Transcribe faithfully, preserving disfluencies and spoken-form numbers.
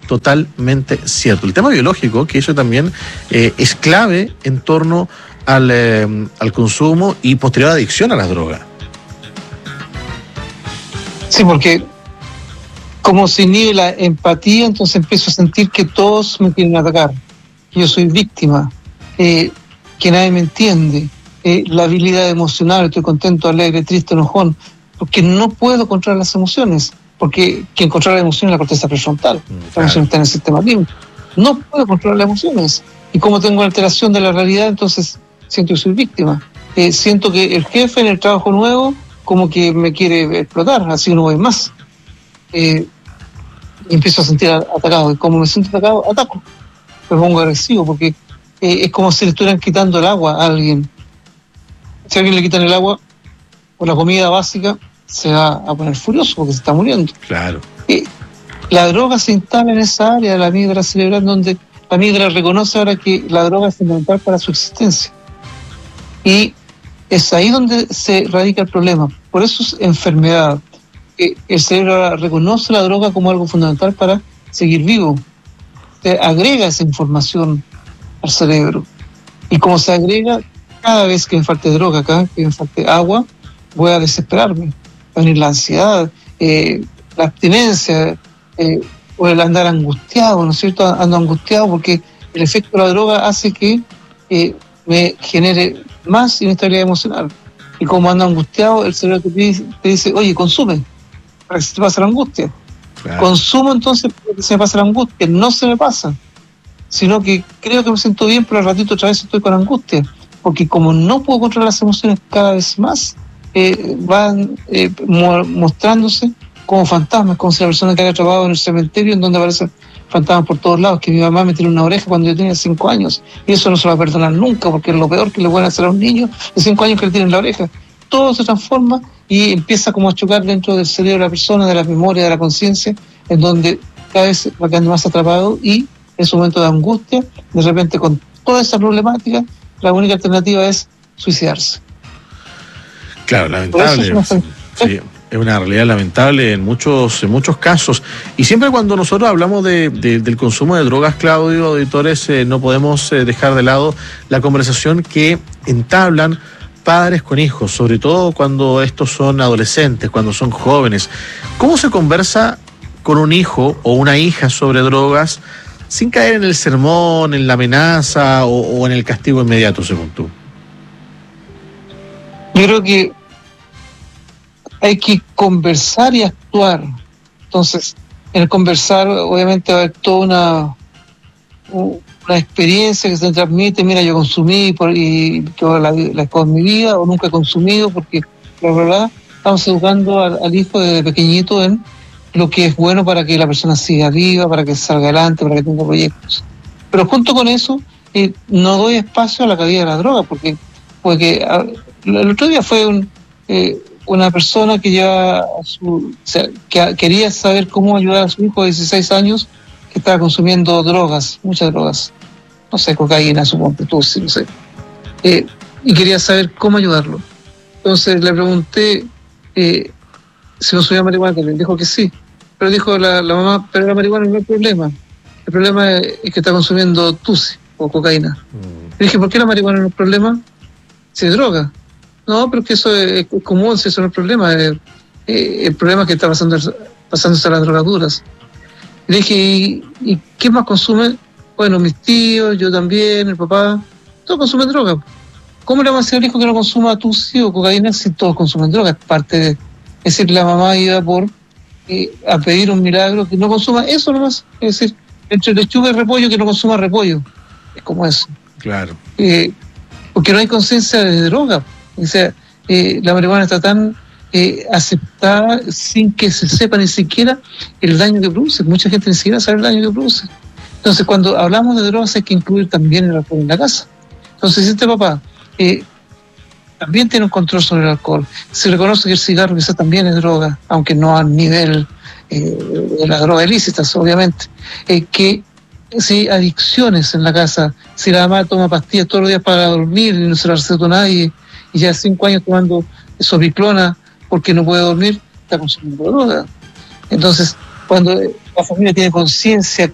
totalmente cierto. El tema biológico, que eso también eh, es clave en torno al, eh, al consumo y posterior adicción a las drogas. Sí, porque como se inhibe la empatía, entonces empiezo a sentir que todos me quieren atacar, que yo soy víctima, eh, que nadie me entiende, eh, la habilidad emocional, estoy contento, alegre, triste, enojón, porque no puedo controlar las emociones, porque quien controla las emociones es la corteza prefrontal, claro. La emoción está en el sistema límbico. No puedo controlar las emociones, y como tengo alteración de la realidad, entonces siento que soy víctima. Eh, siento que el jefe en el trabajo nuevo como que me quiere explotar, así no voy más. Eh, y empiezo a sentir atacado, y como me siento atacado, ataco, me pongo agresivo, porque eh, es como si le estuvieran quitando el agua a alguien. Si a alguien le quitan el agua o la comida básica, se va a poner furioso porque se está muriendo. Claro. Eh, la droga se instala en esa área de la amígdala cerebral, donde la amígdala reconoce ahora que la droga es fundamental para su existencia. Y es ahí donde se radica el problema. Por eso es enfermedad. Eh, el cerebro reconoce la droga como algo fundamental para seguir vivo. Se agrega esa información al cerebro. Y como se agrega, cada vez que me falte droga, cada vez que me falte agua, voy a desesperarme. Va a venir la ansiedad, eh, la abstinencia, eh, o el andar angustiado, ¿no es cierto? Ando angustiado porque el efecto de la droga hace que eh, me genere más inestabilidad emocional. Y como ando angustiado, el cerebro te dice, te dice oye, consume, para que se te pase la angustia. Claro. Consumo entonces para que se me pase la angustia. No se me pasa, sino que creo que me siento bien, pero al ratito otra vez estoy con angustia. Porque como no puedo controlar las emociones cada vez más, eh, van eh, mo- mostrándose como fantasmas, como si la persona que haya trabajado en el cementerio, en donde aparecen fantasmas por todos lados, que mi mamá me tiró una oreja cuando yo tenía cinco años, y eso no se va a perdonar nunca, porque es lo peor que le pueden hacer a un niño de cinco años que le tiren la oreja. Todo se transforma y empieza como a chocar dentro del cerebro de la persona, de la memoria, de la conciencia, en donde cada vez va quedando más atrapado, y en su momento de angustia, de repente con toda esa problemática, la única alternativa es suicidarse. Claro, lamentable. Es sí, es una realidad lamentable en muchos, en muchos casos. Y siempre cuando nosotros hablamos de, de, del consumo de drogas, Claudio, auditores, eh, no podemos eh, dejar de lado la conversación que entablan padres con hijos, sobre todo cuando estos son adolescentes, cuando son jóvenes. ¿Cómo se conversa con un hijo o una hija sobre drogas sin caer en el sermón, en la amenaza o, o en el castigo inmediato, según tú? Yo creo que hay que conversar y actuar. Entonces, en el conversar, obviamente va a haber toda una, una experiencia que se transmite. Mira, yo consumí por, y toda la, la en mi vida, o nunca he consumido, porque la verdad estamos educando al, al hijo desde pequeñito en lo que es bueno para que la persona siga viva, para que salga adelante, para que tenga proyectos. Pero junto con eso, eh, no doy espacio a la caída de la droga, porque, porque a, el otro día fue un, eh, una persona que ya su, o sea, que quería saber cómo ayudar a su hijo de dieciséis años que estaba consumiendo drogas, muchas drogas, no sé, cocaína, supongo, tú, sí, no sé, eh, y quería saber cómo ayudarlo. Entonces le pregunté eh, si consumía marihuana, que me dijo que sí, pero dijo la, la mamá, pero la marihuana no es el problema, el problema es, es que está consumiendo tusi o cocaína. Mm. Le dije, ¿por qué la marihuana no es el problema? Si es droga. No, pero es que eso es, es común, si eso no es el problema. Eh, eh, el problema es que está pasando, pasándose a las drogaduras. Le dije, ¿y, ¿y qué más consumen? Bueno, mis tíos, yo también, el papá, todos consumen droga. ¿Cómo le vamos a decir al hijo que no consuma tusi o cocaína si todos consumen droga? Es parte de... Es decir, la mamá iba por eh, a pedir un milagro que no consuma eso nomás. Es decir, entre lechuga y repollo, que no consuma repollo. Es como eso. Claro. Eh, porque no hay conciencia de droga. O sea, eh, la marihuana está tan eh, aceptada sin que se sepa ni siquiera el daño que produce. Mucha gente ni siquiera sabe el daño que produce. Entonces, cuando hablamos de drogas hay que incluir también el alcohol en la casa. Entonces, si este papá eh, también tiene un control sobre el alcohol, se reconoce que el cigarro quizás también es droga, aunque no a nivel eh, de las drogas ilícitas, obviamente, eh, que si hay adicciones en la casa, si la mamá toma pastillas todos los días para dormir y no se la recetó nadie, y ya cinco años tomando sopiclona porque no puede dormir, está consumiendo droga. Entonces, cuando la familia tiene conciencia